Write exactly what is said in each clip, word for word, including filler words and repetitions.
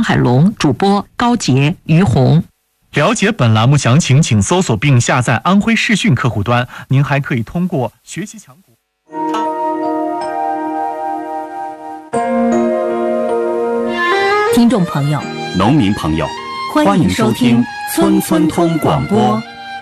海龙，主播高杰、于红。 了解本栏目详情，请搜索并下载安徽视讯客户端。您还可以通过学习强国。 听众朋友， 农民朋友， 欢迎收听村村通广播。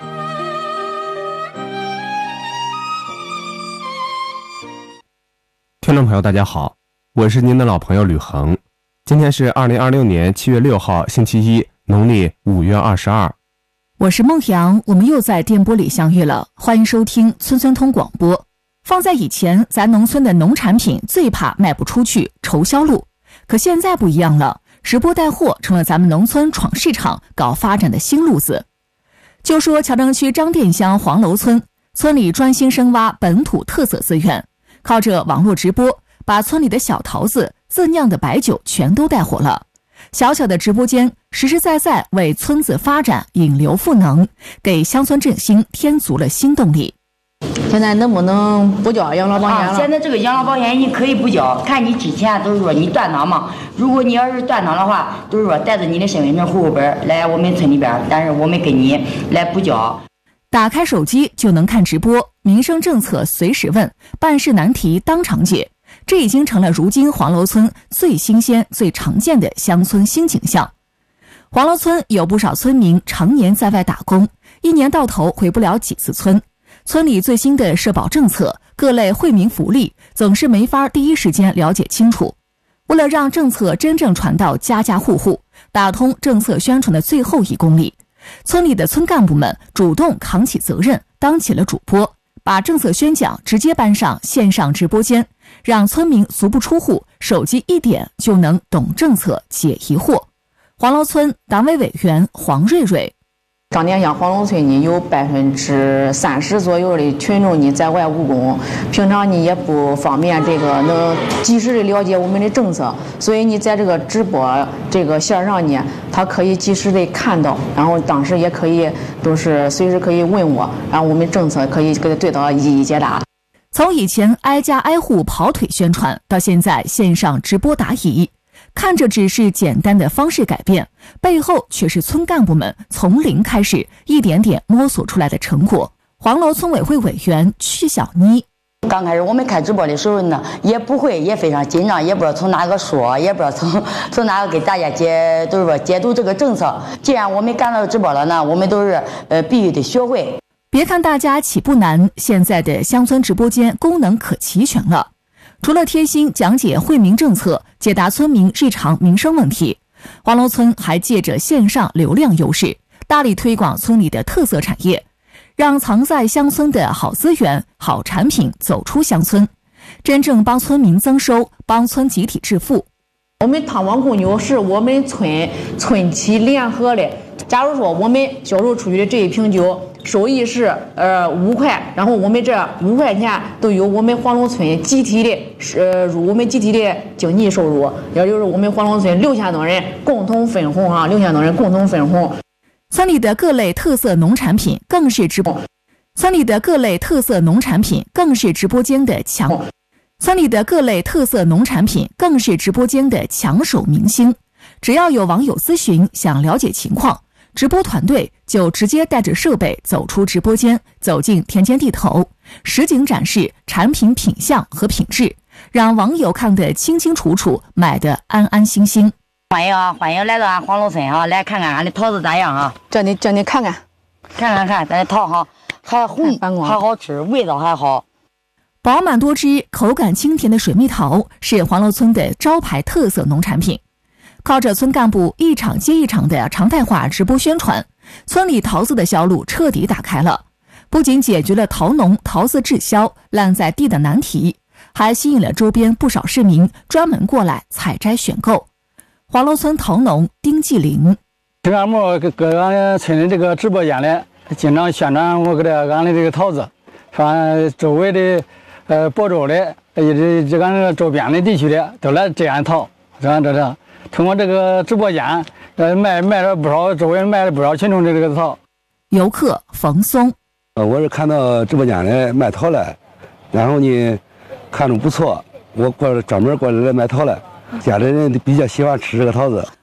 听众朋友，大家好，我是您的老朋友吕恒。今天是二零二六年七月六号，星期一，农历五月二十二。 我是孟阳，我们又在电波里相遇了，欢迎收听村村通广播。放在以前，咱农村的农产品最怕卖不出去，愁销路。可现在不一样了，直播带货成了咱们农村闯市场、搞发展的新路子。就说乔城区张店乡黄楼村，村里专心深挖本土特色资源，靠着网络直播，把村里的小桃子、自酿的白酒全都带火了。小小的直播间，实实在在为村子发展引流赋能，给乡村振兴添足了新动力。 现在能不能不交养老保险了？ 啊、现在这个养老保险你可以不交，看你之前都是说你断档嘛。如果你要是断档的话，都是说带着你的身份证、户口本来我们村里边，但是我们给你来补交。 打开手机就能看直播，民生政策随时问，办事难题当场解。这已经成了如今黄楼村最新鲜、最常见的乡村新景象。黄楼村有不少村民常年在外打工，一年到头回不了几次村。村里最新的社保政策、各类惠民福利总是没法第一时间了解清楚。为了让政策真正传到家家户户，打通政策宣传的最后一公里，村里的村干部们主动扛起责任，当起了主播，把政策宣讲直接搬上线上直播间，让村民足不出户，手机一点就能懂政策、解疑惑。黄楼村党委委员黄瑞瑞， 张店乡黄楼村呢，有百分之三十左右的群众呢在外务工，平常呢也不方便这个能及时的了解我们的政策，所以你在这个直播这个线上呢，他可以及时的看到，然后当时也可以都是随时可以问我，然后我们政策可以给他对他一一解答。 从以前挨家挨户跑腿宣传，到现在线上直播答疑，看着只是简单的方式改变，背后却是村干部们从零开始一点点摸索出来的成果。黄楼村委会委员曲小妮， 刚开始我们开直播的时候呢，也不会，也非常紧张，也不知道从哪个说，也不知道从从哪个给大家解，都是说解读这个政策。既然我们赶到直播了呢，我们都是呃必须得学会。 别看大家起步难，现在的乡村直播间功能可齐全了。除了贴心讲解惠民政策，解答村民日常民生问题，黄楼村还借着线上流量优势，大力推广村里的特色产业，让藏在乡村的好资源、好产品走出乡村，真正帮村民增收，帮村集体致富。 我们汤王红酒是我们村村企联合的，假如说我们销售出去的这一瓶酒收益是呃五块，然后我们这五块钱都由我们黄楼村集体的呃入我们集体的经济收入，也就是我们黄楼村六千多人共同分红啊，六千多人共同分红。 村里的各类特色农产品更是直播，村里的各类特色农产品更是直播间的强，村里的各类特色农产品更是直播间的抢手明星。只要有网友咨询想了解情况，直播团队就直接带着设备走出直播间，走进田间地头，实景展示产品品相和品质，让网友看得清清楚楚，买得安安心心。 欢迎啊，欢迎来到俺黄楼村啊，来看看俺的桃子咋样啊？ 这你这你看看， 看看看，咱的桃哈还红，还好吃，味道还好。 饱满多汁、口感清甜的水蜜桃是黄楼村的招牌特色农产品。靠着村干部一场接一场的常态化直播宣传，村里桃子的销路彻底打开了，不仅解决了桃农桃子滞销烂在地的难题，还吸引了周边不少市民专门过来采摘选购。黄楼村桃农丁继林， 村干部搁俺村的这个直播间里经常宣传我给的俺的这个桃子，说周围的呃亳州的也是这俺这个周边的地区的都来摘俺桃，这样这样通过这个直播间呃卖卖了不少，周围卖了不少群众的这个桃。 游客冯松， 呃我是看到直播间里卖桃来，然后呢看着不错，我过专门过来来买桃来，家里人比较喜欢吃这个桃子。